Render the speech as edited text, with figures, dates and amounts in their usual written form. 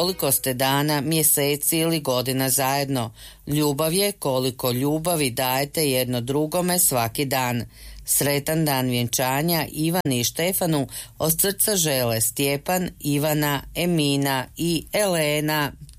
koliko ste dana, mjeseci ili godina zajedno. Ljubav je koliko ljubavi dajete jedno drugome svaki dan. Sretan dan vjenčanja Ivani i Štefanu od srca žele Stjepan, Ivana, Emina i Elena.